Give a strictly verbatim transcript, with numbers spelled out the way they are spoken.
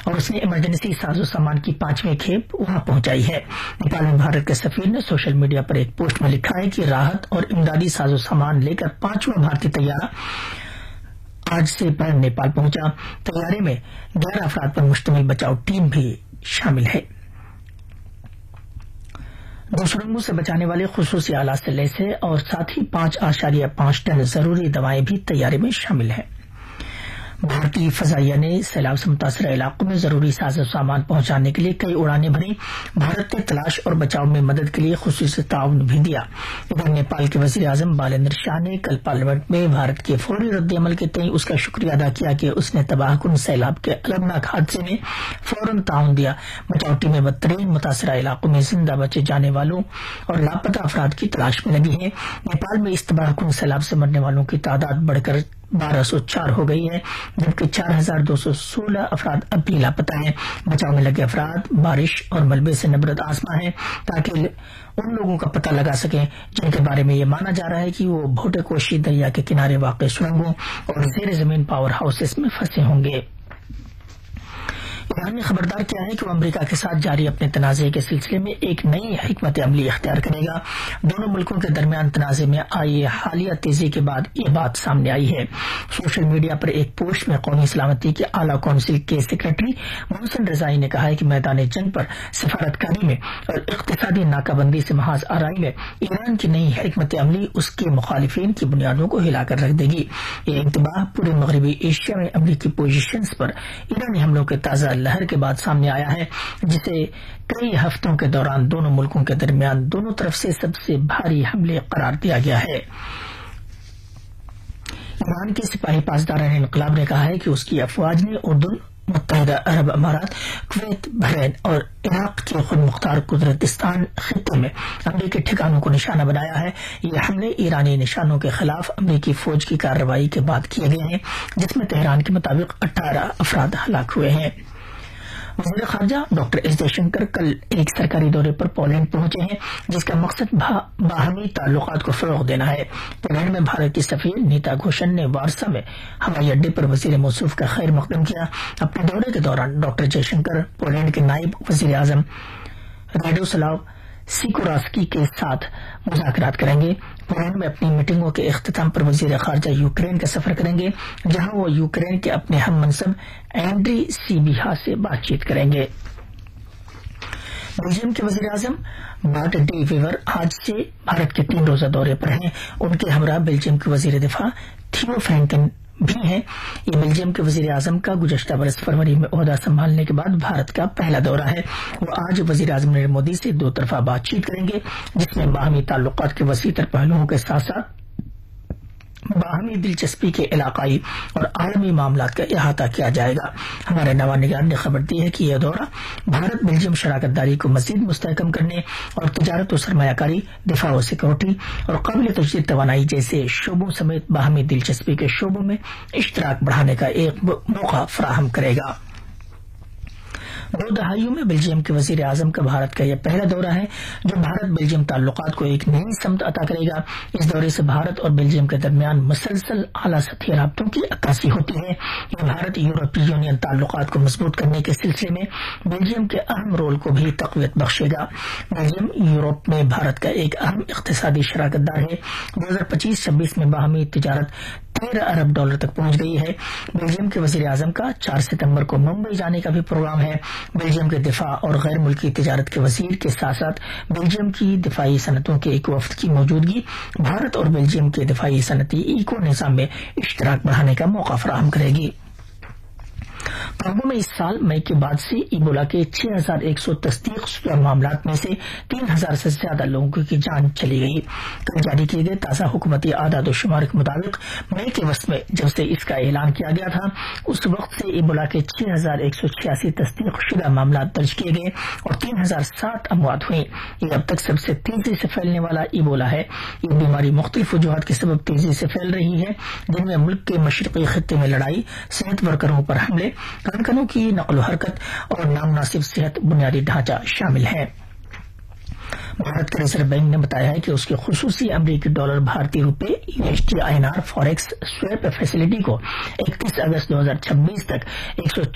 اور اس نے ایمرجنسی ساز و سامان کی پانچویں کھیپ وہاں پہنچائی ہے۔ نیپال میں بھارت کے سفیر نے سوشل میڈیا پر ایک پوسٹ میں لکھا ہے کہ راحت اور امدادی ساز و سامان لے کر پانچواں بھارتی طیارہ آج سے پر نیپال پہنچا۔ طیارے میں گیارہ افراد پر مشتمل بچاؤ ٹیم بھی شامل ہے۔ دو سرنگوں سے بچانے والے خصوصی آلات سے لیس ہے اور ساتھ ہی پانچ اشاریہ پانچ ٹن ضروری دوائیں بھی طیارے میں شامل ہیں۔ بھارتی فضائیہ نے سیلاب سے متاثرہ علاقوں میں ضروری ساز و سامان پہنچانے کے لیے کئی اڑانیں بھری۔ بھارت نے تلاش اور بچاؤ میں مدد کے لیے خصوصی تعاون بھی دیا۔ ادھر نیپال کے وزیر اعظم بالندر شاہ نے کل پارلیمنٹ میں بھارت کے فوری رد عمل کے تئیں اس کا شکریہ ادا کیا کہ اس نے تباہ کن سیلاب کے المناک حادثے میں فوراً تعاون دیا۔ بچاؤ ٹیمیں بدترین متاثرہ علاقوں میں زندہ بچے جانے والوں اور لاپتہ افراد کی تلاش میں لگی ہیں۔ نیپال میں اس تباہ کن سیلاب سے مرنے والوں کی تعداد بڑھ کر بارہ سو چار ہو گئی ہے، جبکہ چار ہزار دو سو سولہ افراد اب بھی لاپتہ ہیں۔ بچاؤ میں لگے افراد بارش اور ملبے سے نبرد آسماں ہیں تاکہ ان لوگوں کا پتہ لگا سکیں جن کے بارے میں یہ مانا جا رہا ہے کہ وہ بھوٹے کوشی دریا کے کنارے واقع سرنگوں اور زیر زمین پاور ہاؤسز میں پھنسے ہوں گے۔ ایران نے خبردار کیا ہے کہ وہ امریکہ کے ساتھ جاری اپنے تنازع کے سلسلے میں ایک نئی حکمت عملی اختیار کرے گا۔ دونوں ملکوں کے درمیان تنازع میں آئی حالیہ تیزی کے بعد یہ بات سامنے آئی ہے۔ سوشل میڈیا پر ایک پوسٹ میں قومی سلامتی کے اعلیٰ کونسل کے سیکرٹری محسن رضائی نے کہا ہے کہ میدان جنگ پر سفارتکاری میں اور اقتصادی ناکہ بندی سے محاذ آرائی میں ایران کی نئی حکمت عملی اس کے مخالفین کی بنیادوں کو ہلا کر رکھ دے گی۔ یہ انتباہ پورے مغربی ایشیا میں امریکی پوزیشنز پر ایرانی حملوں کے تازہ لہر کے بعد سامنے آیا ہے، جسے کئی ہفتوں کے دوران دونوں ملکوں کے درمیان دونوں طرف سے سب سے بھاری حملے قرار دیا گیا ہے۔ ایران کے سپاہی پاسداران انقلاب نے کہا ہے کہ اس کی افواج نے اردن، متحدہ عرب امارات، کویت، بحرین اور عراق کے خود مختار قدرتستان خطے میں امریکی ٹھکانوں کو نشانہ بنایا ہے۔ یہ حملے ایرانی نشانوں کے خلاف امریکی فوج کی کارروائی کے بعد کیے گئے ہیں، جس میں تہران کے مطابق اٹھارہ افراد ہلاک ہوئے ہیں۔ وزیر خارجہ ڈاکٹر ایس جے شنکر کل ایک سرکاری دورے پر پولینڈ پہنچے ہیں، جس کا مقصد باہمی تعلقات کو فروغ دینا ہے۔ پولینڈ میں بھارت کی سفیر نیتا گھوشن نے وارسا میں ہوائی اڈے پر وزیر موصوف کا خیر مقدم کیا۔ اپنے دورے کے دوران ڈاکٹر جے شنکر پولینڈ کے نائب وزیر اعظم راڈوسلاو سیکوراسکی کے ساتھ مذاکرات کریں گے۔ پولینڈ میں اپنی میٹنگوں کے اختتام پر وزیر خارجہ یوکرین کا سفر کریں گے، جہاں وہ یوکرین کے اپنے ہم منصب اینڈری سیبیہا سے بات چیت کریں گے۔ بیلجیم کے وزیر اعظم بارٹ ڈی ویور آج سے بھارت کے تین روزہ دورے پر ہیں۔ ان کے ہمراہ بیلجیم کے وزیر دفاع تھیو فرینکن بھی ہیں۔ یہ بیلجیم کے وزیر اعظم کا گزشتہ برس فروری میں عہدہ سنبھالنے کے بعد بھارت کا پہلا دورہ ہے۔ وہ آج وزیر اعظم نریندر مودی سے دو طرفہ بات چیت کریں گے، جس میں باہمی تعلقات کے وسیع تر پہلوؤں کے ساتھ ساتھ باہمی دلچسپی کے علاقائی اور عالمی معاملات کا احاطہ کیا جائے گا۔ ہمارے نواں نگار نے خبر دی ہے کہ یہ دورہ بھارت بیلجیم شراکت داری کو مزید مستحکم کرنے اور تجارت و سرمایہ کاری، دفاع و سیکورٹی اور قابل تجدید توانائی جیسے شعبوں سمیت باہمی دلچسپی کے شعبوں میں اشتراک بڑھانے کا ایک موقع فراہم کرے گا۔ دو دہائیوں میں بیلجیم کے وزیر اعظم کا بھارت کا یہ پہلا دورہ ہے جو بھارت بیلجیم تعلقات کو ایک نئی سمت عطا کرے گا۔ اس دورے سے بھارت اور بیلجیم کے درمیان مسلسل اعلیٰ سطحی رابطوں کی عکاسی ہوتی ہے۔ یہ بھارت یورپی یونین تعلقات کو مضبوط کرنے کے سلسلے میں بیلجیم کے اہم رول کو بھی تقویت بخشے گا۔ بیلجیم یورپ میں بھارت کا ایک اہم اقتصادی شراکت دار ہے۔ دو ہزار پچیس چھبیس میں باہمی تجارت تیرہ ارب ڈالر تک پہنچ گئی ہے۔ بیلجیم کے وزیر اعظم کا چار ستمبر کو ممبئی جانے کا بھی پروگرام ہے۔ بیلجیم کے دفاع اور غیر ملکی تجارت کے وزیر کے ساتھ ساتھ بیلجیم کی دفاعی صنعتوں کے ایک وفد کی موجودگی بھارت اور بیلجیم کے دفاعی صنعتی ایکو نظام میں اشتراک بڑھانے کا موقع فراہم کرے گی۔ کانگو میں اس سال مئی کے بعد سے ایبولا کے چھ ہزار ایک سو تصدیق شدہ معاملات میں سے تین ہزار سے زیادہ لوگوں کی جان چلی گئی۔ کل جاری کیے گئے تازہ حکومتی اعداد و شمار کے مطابق مئی کے وسط میں جب سے اس کا اعلان کیا گیا تھا، اس وقت سے ایبولا کے چھ ہزار ایک سو چھیاسی تصدیق شدہ معاملات درج کیے گئے اور تین ہزار سات اموات ہوئی۔ یہ اب تک سب سے تیزی سے پھیلنے والا ایبولا ہے۔ یہ بیماری مختلف وجوہات کے سبب تیزی سے پھیل رہی ہے، جن میں ملک کے مشرقی خطے میں لڑائی، صحت ورکروں پر حملے، کارکنوں کی نقل و حرکت اور نامناسب صحت بنیادی ڈھانچہ شامل ہے۔ بھارت کے ریزرو بینک نے بتایا ہے کہ اس کے خصوصی امریکی ڈالر بھارتی روپے U S D I N are forex sweep facility کو اکتیس اگست دو ہزار چھبیس تک ایک سو